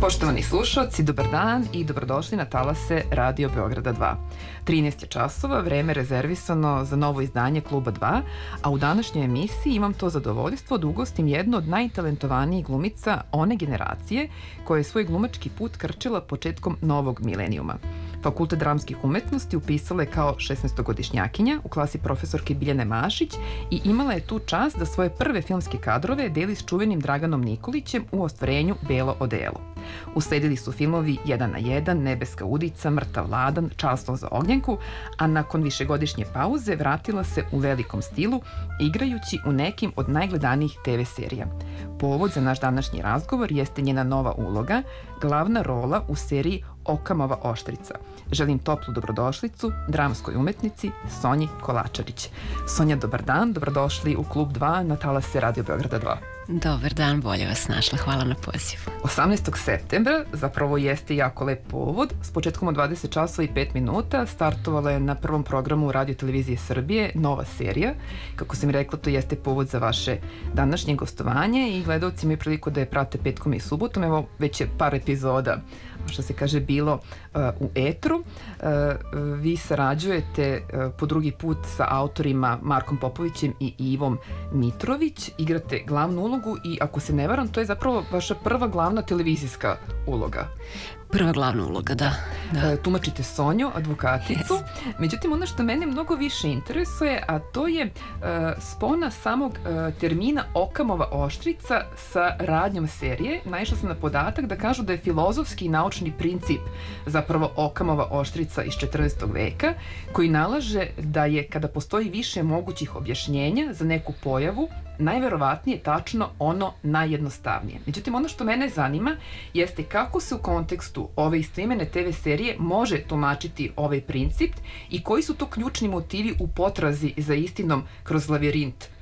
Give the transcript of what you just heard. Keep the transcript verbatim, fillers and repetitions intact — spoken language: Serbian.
Poštovani slušalci, dobar dan i dobrodošli na talase Radio Beograda dva. trinaest je časova, vreme rezervisano za novo izdanje Kluba dva, a u današnjoj emisiji imam to zadovoljstvo da ugostim jednu od najtalentovanijih glumica one generacije koja je svoj glumački put krčila početkom novog milenijuma. Fakultet dramskih umetnosti upisala je kao šesnaestogodišnjakinja u klasi profesorke Biljane Mašić i imala je tu čast da svoje prve filmske kadrove deli s čuvenim Draganom Nikolićem u ostvarenju Belo odelo. Usledili su filmovi Jedan na jedan, Nebeska udica, Mrtav ladan, Čarlston za ognjenku, a nakon višegodišnje pauze vratila se u velikom stilu, igrajući u nekim od najgledanijih te ve serija. Povod za naš današnji razgovor jeste njena nova uloga, glavna rola u seriji Okamova oštrica. Želim toplu dobrodošlicu dramskoj umetnici Sonji Kolačarić. Sonja, dobar dan, dobrodošli u Klub dva na talase Radio Beograda dva. Dobar dan, bolje vas našla, hvala na pozivu. osamnaestog septembra, zapravo jeste jako lep povod, s početkom od dvadeset časova i pet minuta startovala je na prvom programu Radio Televizije Srbije nova serija. Kako sam rekla, to jeste povod za vaše današnje gostovanje i gledalci imaju priliku da je prate petkom i subotom. Evo, već je par epizoda, što se kaže, bilo uh, u etru. Uh, vi sarađujete uh, po drugi put sa autorima Markom Popovićem i Ivom Mitrović. Igrate glavnu ulogu i, ako se ne varam, to je zapravo vaša prva glavna televizijska uloga. Prva glavna uloga, da. da. Uh, tumačite Sonju, advokaticu. Yes. Međutim, ono što mene mnogo više interesuje, a to je uh, spona samog uh, termina Okamova oštrica sa radnjom serije. Naišla sam na podatak da kažu da je filozofski i naučni princip zapravo Okamova oštrica iz četrnaestog veka, koji nalaže da je, kada postoji više mogućih objašnjenja za neku pojavu, najverovatnije tačno ono najjednostavnije. Međutim, ono što mene zanima jeste kako se u kontekstu ove istoimene te ve serije može tumačiti ovaj princip i koji su to ključni motivi u potrazi za istinom kroz lavirint